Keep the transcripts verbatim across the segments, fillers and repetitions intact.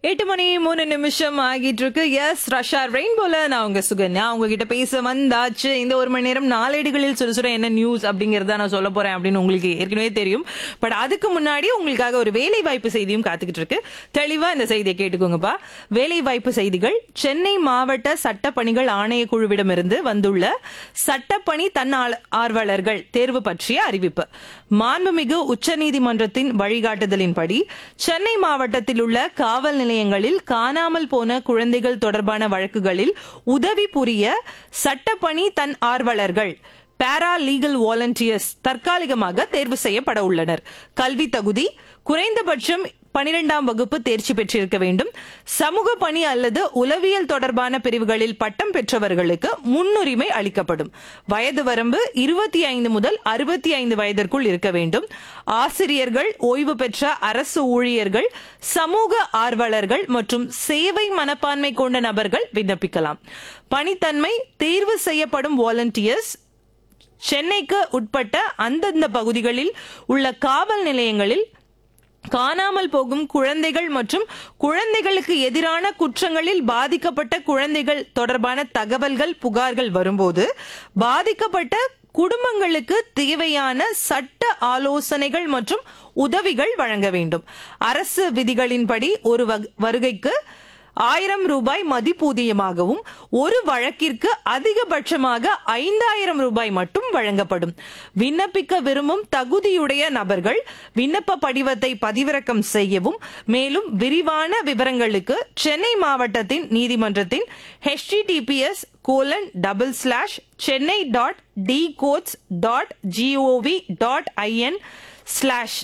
எட்டு மணி மூணு நிமிஷம் ஆகிட்டு இருக்கு. எஸ், ரஷ்யா ரெயின்போல நான் உங்க சுகன்யா உங்ககிட்ட பேச வந்தாச்சு. இந்த ஒரு மணி நேரம் நாளேடுகளில் சுட சுட என்ன நியூஸ் அப்படிங்கறத நான் சொல்ல போறேன் அப்படின்னு உங்களுக்கு ஏற்கனவே தெரியும். பட் அதுக்கு முன்னாடி உங்களுக்காக ஒரு வேலை வாய்ப்பு செய்தியும் காத்துக்கிட்டு இருக்கு. தெளிவா இந்த செய்தியை கேட்டுக்கோங்கப்பா. வேலை வாய்ப்பு செய்திகள். சென்னை மாவட்ட சட்டப்பணிகள் ஆணையக்குழுவிடமிருந்து வந்துள்ள சட்டப்பணி தன்னார்வலர்கள் தேர்வு பற்றிய அறிவிப்பு. மாண்புமிகு உச்சநீதிமன்றத்தின் வழிகாட்டுதலின்படி சென்னை மாவட்டத்தில் உள்ள காவல் நிலையங்களில் காணாமல் போன குழந்தைகள் தொடர்பான வழக்குகளில் உதவி புரிய சட்டப்பணி தன் ஆர்வலர்கள் பாரா லீகல் வாலண்டியர்ஸ் தற்காலிகமாக தேர்வு செய்யப்பட உள்ளனர். கல்வி தகுதி குறைந்தபட்சம் பனிரெண்டாம் வகுப்பு தேர்ச்சி பெற்றிருக்க வேண்டும். சமூக பணி அல்லது உளவியல் தொடர்பான பிரிவுகளில் பட்டம் பெற்றவர்களுக்கு முன்னுரிமை அளிக்கப்படும். வயது வரம்பு இருபத்தி ஐந்து முதல் அறுபத்தி ஐந்து வயதிற்குள் இருக்க வேண்டும். ஆசிரியர்கள், ஓய்வு பெற்ற அரசு ஊழியர்கள், சமூக ஆர்வலர்கள் மற்றும் சேவை மனப்பான்மை கொண்ட நபர்கள் விண்ணப்பிக்கலாம். பணித்தன்மை. தேர்வு செய்யப்படும் வாலண்டியர்ஸ் சென்னைக்கு உட்பட்ட அந்தந்த பகுதிகளில் உள்ள காவல் நிலையங்களில் காணாமல் போகும் குழந்தைகள் மற்றும் குழந்தைகளுக்கு எதிரான குற்றங்களில் பாதிக்கப்பட்ட குழந்தைகள் தொடர்பான தகவல்கள், புகார்கள் வரும்போது பாதிக்கப்பட்ட குடும்பங்களுக்கு தேவையான சட்ட ஆலோசனைகள் மற்றும் உதவிகள் வழங்க வேண்டும். அரசு விதிகளின்படி ஒரு வருகைக்கு ஆயிரம் ரூபாய் மதிப்பூதியமாகவும் ஒரு வழக்கிற்கு அதிகபட்சமாக ஐந்தாயிரம் ரூபாய் மட்டும் வழங்கப்படும். விண்ணப்பிக்க விரும்பும் தகுதியுடைய நபர்கள் விண்ணப்ப படிவத்தை பதிவிறக்கம் செய்யவும். மேலும் விரிவான விவரங்களுக்கு சென்னை மாவட்டத்தின் நீதிமன்றத்தின் HTTPS colon double slash Chennai dot D quotes dot gov dot IN slash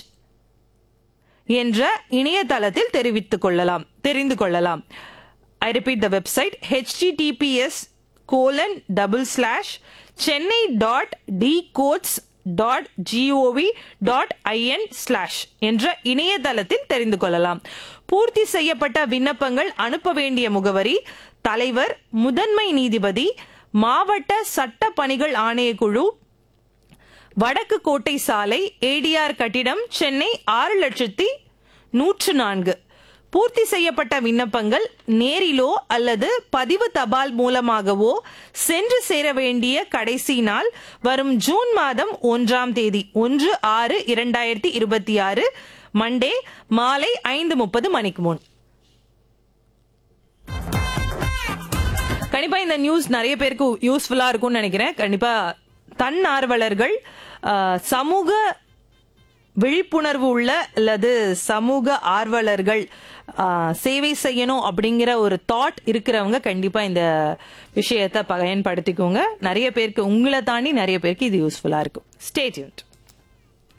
என்ற இணையதளத்தில் தெரிவித்துக் கொள்ளலாம் தெரிந்து கொள்ளலாம். I repeat the website https colon double slash Chennai dot D quotes dot gov dot IN slash என்ற இணையதளத்தில் தெரிந்து கொள்ளலாம். பூர்த்தி செய்யப்பட்ட விண்ணப்பங்கள் அனுப்ப வேண்டிய முகவரி: தலைவர், முதன்மை நீதிபதி, மாவட்ட சட்ட பணிகள் ஆணையக்குழு, வடக்கு கோட்டை சாலை, ஏடிஆர் கட்டிடம், சென்னை ஆறு லட்சத்தி நூற்று நான்கு. பூர்த்தி செய்யப்பட்ட விண்ணப்பங்கள் நேரிலோ அல்லது பதிவு தபால் மூலமாகவோ சென்று சேர வேண்டிய கடைசி நாள் வரும் ஜூன் மாதம் ஒன்றாம் தேதி ஒன்று ஆறு இரண்டாயிரத்தி இருபத்தி ஆறு மண்டே மாலை ஐந்து முப்பது மணிக்கு முன். கண்டிப்பா இந்த நியூஸ் நிறைய பேருக்கு யூஸ்ஃபுல்லா இருக்கும்னு நினைக்கிறேன். கண்டிப்பா தன்னார்வலர்கள் சமூக விழிப்புணர்வு உள்ள அல்லது சமூக ஆர்வலர்கள் சேவை செய்யணும் அப்படிங்கிற ஒரு தாட் இருக்கிறவங்க கண்டிப்பா இந்த விஷயத்தை பயன்படுத்திக்கோங்க. நிறைய பேருக்கு, உங்களை தாண்டி நிறைய பேருக்கு இது யூஸ்ஃபுல்லா இருக்கும். Stay tuned.